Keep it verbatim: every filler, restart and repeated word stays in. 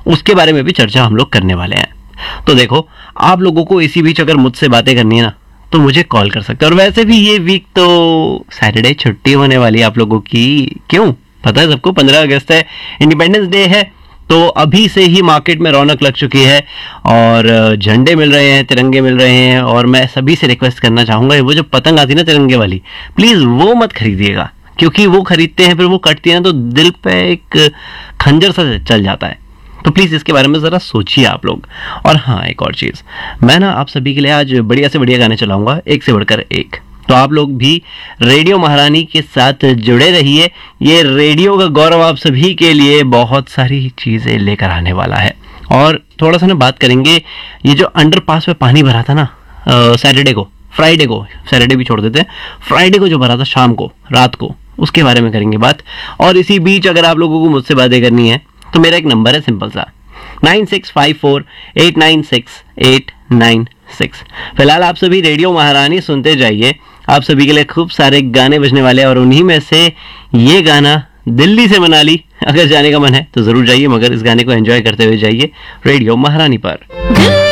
उसके बारे में भी चर्चा हम लोग करने वाले हैं। तो देखो, आप लोगों को इसी बीच अगर मुझसे बातें करनी है ना तो मुझे कॉल कर सकते हैं। और वैसे भी ये वीक तो सैटरडे छुट्टी होने वाली है आप लोगों की। क्यों? पता है सबको, पंद्रह अगस्त है, इंडिपेंडेंस डे है। तो अभी से ही मार्केट में रौनक लग चुकी है और झंडे मिल रहे हैं, तिरंगे मिल रहे हैं। और मैं सभी से रिक्वेस्ट करना चाहूंगा, वो जो पतंग आती है ना तिरंगे वाली, प्लीज वो मत खरीदिएगा, क्योंकि वो खरीदते हैं फिर वो कटती है ना तो दिल पे एक खंजर सा चल जाता है। तो प्लीज इसके बारे में जरा सोचिए आप लोग। और हाँ, एक और चीज, मैं ना आप सभी के लिए आज बढ़िया से बढ़िया गाने चलाऊंगा, एक से बढ़कर एक। तो आप लोग भी रेडियो महारानी के साथ जुड़े रहिए। ये रेडियो का गौरव आप सभी के लिए बहुत सारी चीजें लेकर आने वाला है। और थोड़ा सा ना बात करेंगे, ये जो अंडरपास में पानी भरा था ना सैटरडे को, फ्राइडे को, सैटरडे भी छोड़ देते हैं, फ्राइडे को जो भरा था शाम को, रात को, उसके बारे में करेंगे बात। और इसी बीच अगर आप लोगों को मुझसे बातें करनी है तो मेरा एक नंबर है सिंपल सा, nine six five four eight nine six eight nine six. फिलहाल आप सभी रेडियो महारानी सुनते जाइए, आप सभी के लिए खूब सारे गाने बजने वाले हैं और उन्हीं में से ये गाना दिल्ली से मनाली अगर जाने का मन है तो जरूर जाइए, मगर इस गाने को एंजॉय करते हुए जाइए रेडियो महारानी पर।